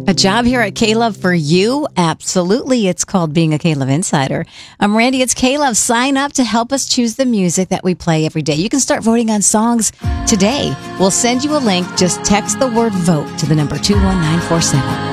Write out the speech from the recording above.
A job here at K-Love for you? Absolutely. It's called being a K-Love Insider. I'm Randy. It's K-Love. Sign up to help us choose the music that we play every day. You can start voting on songs today. We'll send you a link. Just text the word VOTE to the number 21947.